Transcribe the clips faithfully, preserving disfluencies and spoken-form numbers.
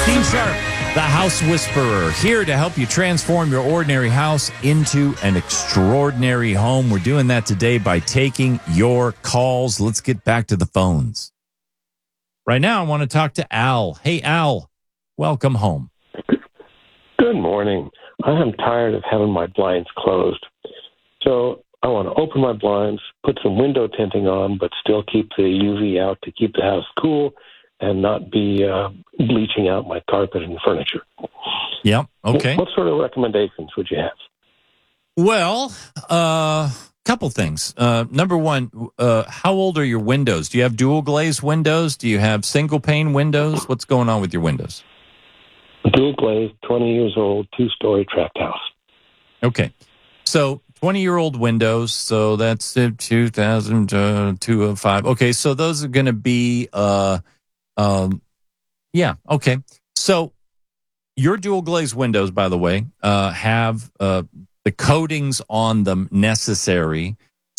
Steve Sharp, the House Whisperer, here to help you transform your ordinary house into an extraordinary home. We're doing that today by taking your calls. Let's get back to the phones. Right now, I want to talk to Al. Hey, Al, welcome home. Good morning. I am tired of having my blinds closed. So I want to open my blinds, put some window tinting on, but still keep the U V out to keep the house cool and not be uh, bleaching out my carpet and furniture. Yep. Okay. What, what sort of recommendations would you have? Well, a uh, couple things. Uh, number one, uh, how old are your windows? Do you have dual glaze windows? Do you have single pane windows? What's going on with your windows? Dual glaze, twenty years old, two-story tract house. Okay. So twenty-year-old windows, so that's two thousand two oh five. Okay, so those are going to be, uh, um, yeah, okay. So your dual glaze windows, by the way, uh, have uh, the coatings on them necessary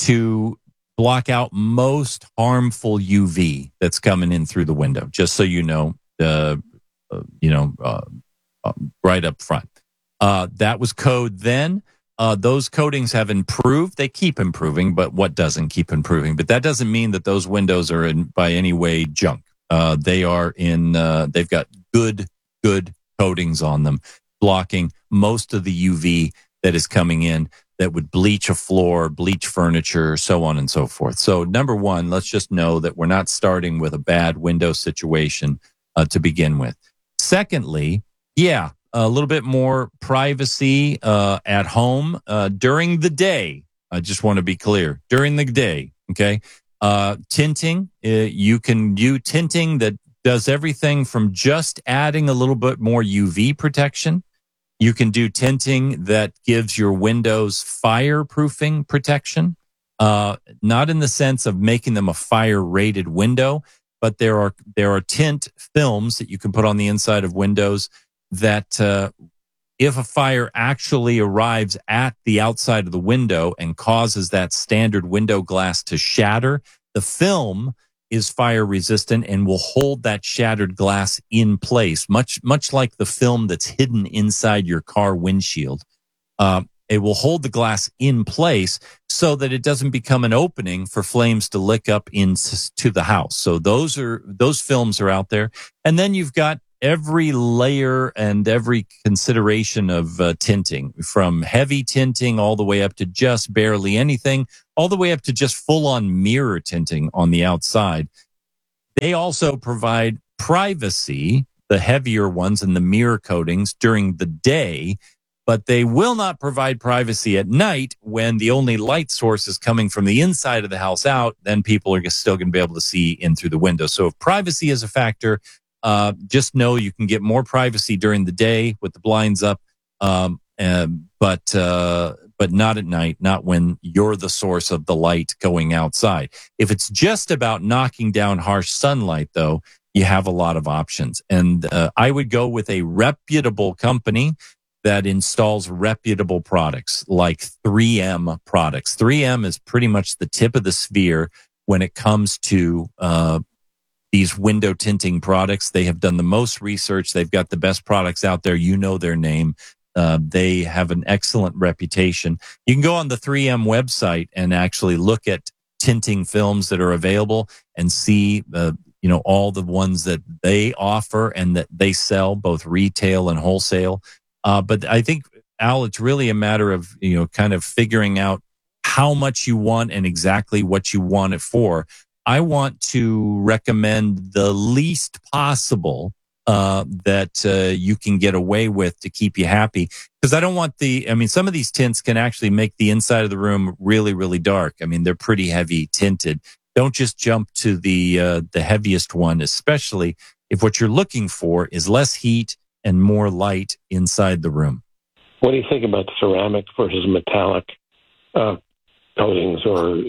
to block out most harmful U V that's coming in through the window, just so you know, uh, uh, you know, uh, uh, right up front. Uh, that was code then. Uh, those coatings have improved. They keep improving, but what doesn't keep improving? But that doesn't mean that those windows are in by any way junk. Uh, they are in, uh, they've got good, good coatings on them, blocking most of the U V that is coming in that would bleach a floor, bleach furniture, so on and so forth. So number one, let's just know that we're not starting with a bad window situation uh, to begin with. Secondly, yeah, a little bit more privacy uh, at home uh, during the day. I just want to be clear. During the day, okay? Uh, tinting, uh, you can do tinting that does everything from just adding a little bit more U V protection. You can do tinting that gives your windows fireproofing protection, uh, not in the sense of making them a fire-rated window, but there are there are tint films that you can put on the inside of windows that uh, if a fire actually arrives at the outside of the window and causes that standard window glass to shatter, the film is fire resistant and will hold that shattered glass in place, much much like the film that's hidden inside your car windshield. Uh, it will hold the glass in place so that it doesn't become an opening for flames to lick up into the house. So those are those films are out there, and then you've got every layer and every consideration of uh, tinting, from heavy tinting all the way up to just barely anything, all the way up to just full-on mirror tinting on the outside. They also provide privacy, the heavier ones and the mirror coatings, during the day, but they will not provide privacy at night when the only light source is coming from the inside of the house out. Then people are still going to be able to see in through the window. So if privacy is a factor, Uh, just know you can get more privacy during the day with the blinds up, um, and, but uh, but not at night, not when you're the source of the light going outside. If it's just about knocking down harsh sunlight, though, you have a lot of options. And uh, I would go with a reputable company that installs reputable products like three M products. three M is pretty much the tip of the sphere when it comes to uh these window tinting products. They have done the most research. They've got the best products out there. You know their name. Uh, they have an excellent reputation. You can go on the three M website and actually look at tinting films that are available and see, uh, you know, all the ones that they offer and that they sell, both retail and wholesale. Uh, but I think, Al, it's really a matter of, you know, kind of figuring out how much you want and exactly what you want it for. I want to recommend the least possible uh, that uh, you can get away with to keep you happy. Because I don't want the, I mean, some of these tints can actually make the inside of the room really, really dark. I mean, they're pretty heavy tinted. Don't just jump to the uh, the heaviest one, especially if what you're looking for is less heat and more light inside the room. What do you think about ceramic versus metallic uh, coatings or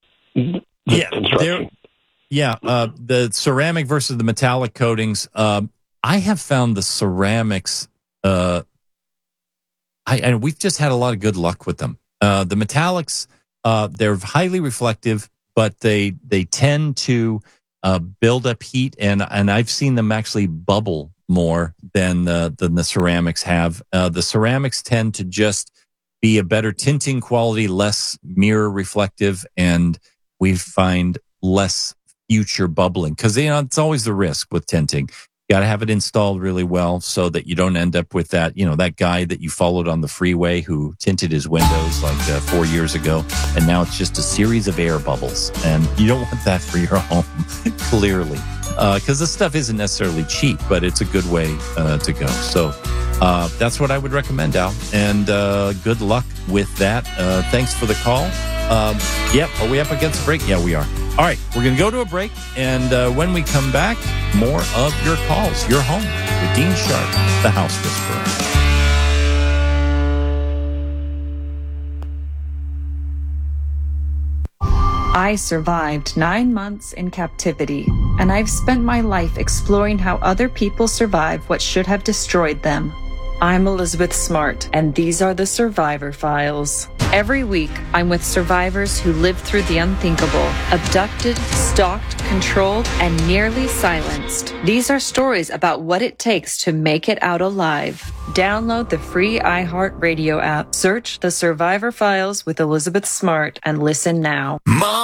Yeah, yeah. Uh, the ceramic versus the metallic coatings. Uh, I have found the ceramics. Uh, I and we've just had a lot of good luck with them. Uh, the metallics, uh, they're highly reflective, but they they tend to uh, build up heat, and and I've seen them actually bubble more than the, than the ceramics have. Uh, the ceramics tend to just be a better tinting quality, less mirror reflective, and we find less future bubbling because, you know, it's always the risk with tinting. You got to have it installed really well so that you don't end up with that, you know, that guy that you followed on the freeway who tinted his windows like uh, four years ago, and now it's just a series of air bubbles, and you don't want that for your home, clearly, because uh, this stuff isn't necessarily cheap, but it's a good way uh, to go. So uh, that's what I would recommend, Al, and uh, good luck with that. Uh, thanks for the call. Um, yep, are we up against a break? Yeah, we are. All right, we're going to go to a break, and uh, when we come back, more of your calls. Your home with Dean Sharp, the House Whisperer. I survived nine months in captivity, and I've spent my life exploring how other people survive what should have destroyed them. I'm Elizabeth Smart, and these are the Survivor Files. Every week, I'm with survivors who lived through the unthinkable, abducted, stalked, controlled, and nearly silenced. These are stories about what it takes to make it out alive. Download the free iHeartRadio app, search the Survivor Files with Elizabeth Smart, and listen now. Mom!